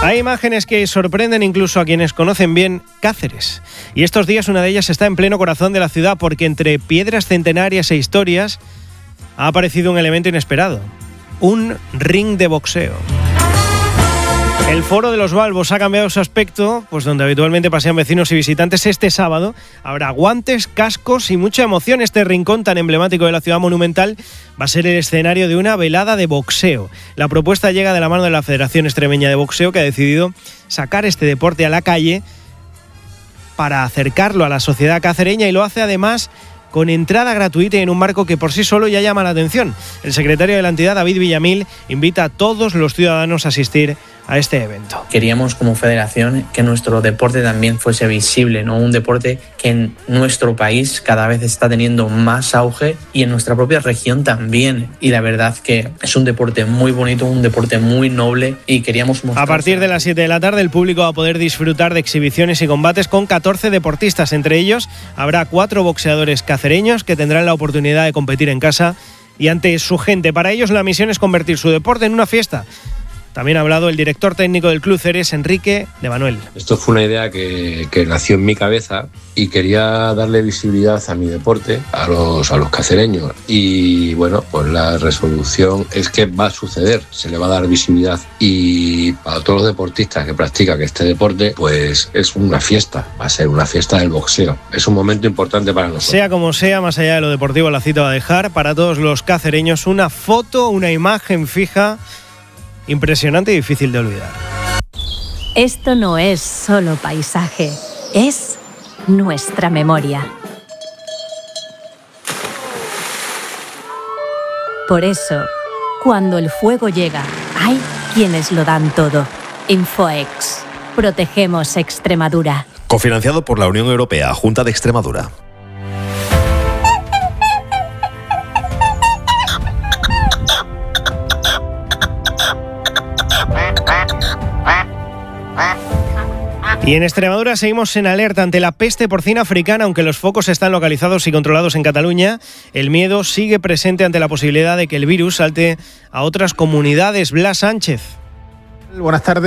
Hay imágenes que sorprenden incluso a quienes conocen bien Cáceres. Y estos días una de ellas está en pleno corazón de la ciudad porque entre piedras centenarias e historias ha aparecido un elemento inesperado. Un ring de boxeo. El Foro de los Balbos ha cambiado su aspecto, pues donde habitualmente pasean vecinos y visitantes. Este sábado habrá guantes, cascos y mucha emoción. Este rincón tan emblemático de la ciudad monumental va a ser el escenario de una velada de boxeo. La propuesta llega de la mano de la Federación Extremeña de Boxeo, que ha decidido sacar este deporte a la calle para acercarlo a la sociedad cacereña, y lo hace además con entrada gratuita y en un marco que por sí solo ya llama la atención. El secretario de la entidad, David Villamil, invita a todos los ciudadanos a asistir a este evento. Queríamos como federación que nuestro deporte también fuese visible, ¿no? Un deporte que en nuestro país cada vez está teniendo más auge y en nuestra propia región también. Y la verdad que es un deporte muy bonito, un deporte muy noble y queríamos mostrar. A partir de las 7 de la tarde el público va a poder disfrutar de exhibiciones y combates con 14 deportistas. Entre ellos habrá 4 boxeadores cacereños que tendrán la oportunidad de competir en casa y ante su gente. Para ellos la misión es convertir su deporte en una fiesta. También ha hablado el director técnico del Club Ceres, Enrique de Manuel. Esto fue una idea que nació en mi cabeza y quería darle visibilidad a mi deporte, a los cacereños. Y bueno, pues la resolución es que va a suceder, se le va a dar visibilidad. Y para todos los deportistas que practican este deporte, pues es una fiesta, va a ser una fiesta del boxeo. Es un momento importante para nosotros. Sea como sea, más allá de lo deportivo, la cita va a dejar para todos los cacereños una foto, una imagen fija, impresionante y difícil de olvidar. Esto no es solo paisaje, es nuestra memoria. Por eso, cuando el fuego llega, hay quienes lo dan todo. Infoex. Protegemos Extremadura. Cofinanciado por la Unión Europea, Junta de Extremadura. Y en Extremadura seguimos en alerta ante la peste porcina africana. Aunque los focos están localizados y controlados en Cataluña, el miedo sigue presente ante la posibilidad de que el virus salte a otras comunidades. Blas Sánchez. Buenas tardes.